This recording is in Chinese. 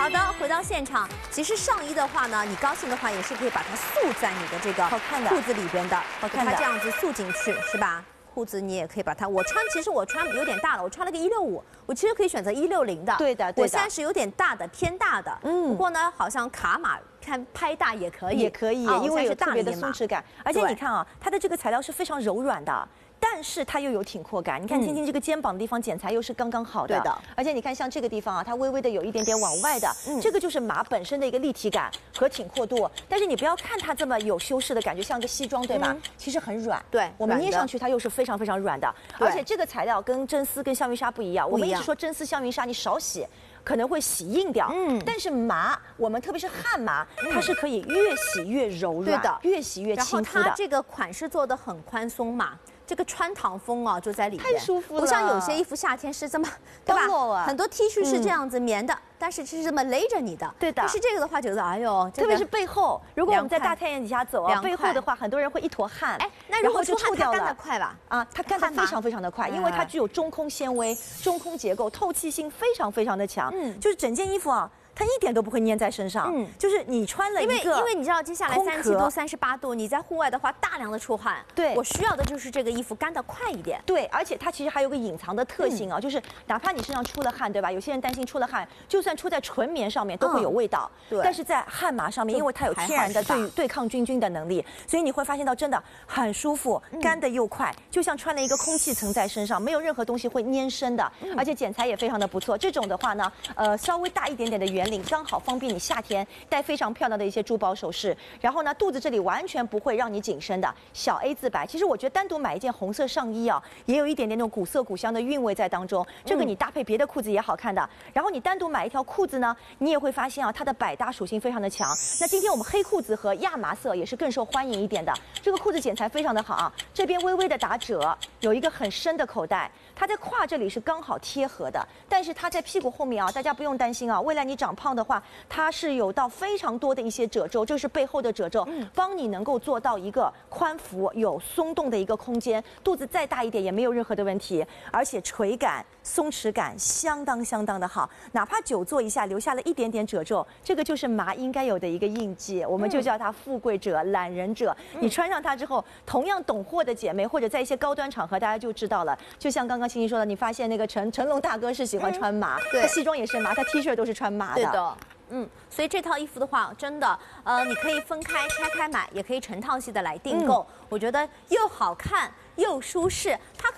好的，回到现场，其实上衣的话呢，你高兴的话也是可以把它束在你的这个裤子里边的， 好看的， 它这样子束进去是吧？裤子你也可以把它，其实我穿有点大了，我穿了个165，我其实可以选择160的。 对的， 我现在是有点大的，偏大的。不过呢，好像卡码拍大也可以， 也可以，因为有特别的松弛感。而且你看啊，它的这个材料是非常柔软的。但是它又有挺阔感，你看青青这个肩膀的地方剪裁又是刚刚好的， 对的。 而且你看像这个地方啊，它微微的有一点点往外的，这个就是麻本身的一个立体感和挺阔度。但是你不要看它这么有修饰的感觉，像个西装，对吧？其实很软， 对， 我们捏上去它又是非常非常软的。而且这个材料跟真丝跟香云纱不一样，我们一直说真丝香云纱你少洗。可能会洗硬掉，但是麻，我们特别是汗麻，它是可以越洗越柔软，对的，越洗越亲肤的。 然后它这个款式做的很宽松嘛。这个穿堂风啊，就在里面， 太舒服了。 不像有些衣服夏天是这么，对吧？很多 T 恤是这样子棉的，但是是这么勒着你的。 对的。 但是这个的话，觉得哎呦， 特别是背后，如果我们在大太阳底下走啊，背后的话，很多人会一坨汗。哎， 那如果出汗它干得快吧？ 啊，它干得非常非常的快，因为它具有中空纤维、中空结构，透气性非常非常的强。就是整件衣服啊。它一点都不会粘在身上，就是你穿了一个， 因为你知道接下来37度、38度，你在户外的话大量的出汗，对，我需要的就是这个衣服干得快一点， 对，而且它其实还有个隐藏的特性啊，就是哪怕你身上出了汗，对吧？有些人担心出了汗，就算出在纯棉上面都会有味道，对，但是在汗麻上面，因为它有天然的对抗菌菌的能力，所以你会发现到真的很舒服，干得又快，就像穿了一个空气层在身上，没有任何东西会粘身的，而且剪裁也非常的不错。这种的话呢，稍微大一点点的圆领刚好方便你夏天戴非常漂亮的一些珠宝首饰，然后呢，肚子这里完全不会让你紧身的小 A 字白。其实我觉得单独买一件红色上衣啊，也有一点点那种古色古香的韵味在当中。这个你搭配别的裤子也好看的。然后你单独买一条裤子呢，你也会发现啊，它的百搭属性非常的强。那今天我们黑裤子和亚麻色也是更受欢迎一点的。这个裤子剪裁非常的好啊，这边微微的打褶，有一个很深的口袋，它在胯这里是刚好贴合的，但是它在屁股后面啊，大家不用担心啊，未来你长胖的话。它是有到非常多的一些褶皱，这是背后的褶皱，帮你能够做到一个宽幅有松动的一个空间，肚子再大一点也没有任何的问题，而且垂感、松弛感相当的好，哪怕久坐一下留下了一点点褶皱，这个就是麻应该有的一个印记，我们就叫它富贵者、懒人者。你穿上它之后，同样懂货的姐妹或者在一些高端场合，大家就知道了。就像刚刚欣欣说的，你发现那个成龙大哥是喜欢穿麻，他西装也是麻，他 T 恤都是穿麻的。 对的。所以这套衣服的话，真的，你可以分开拆开买，也可以成套系的来订购。我觉得又好看又舒适，它。